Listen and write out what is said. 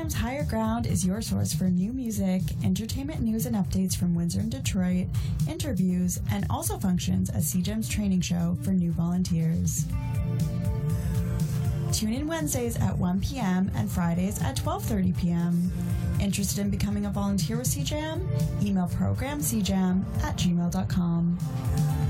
CJAM's Higher Ground is your source for new music, entertainment news and updates from Windsor and Detroit, interviews, and also functions as CJAM's training show for new volunteers. Tune in Wednesdays at 1 p.m. and Fridays at 12:30 p.m. Interested in becoming a volunteer with CJAM? Email programcjam@gmail.com.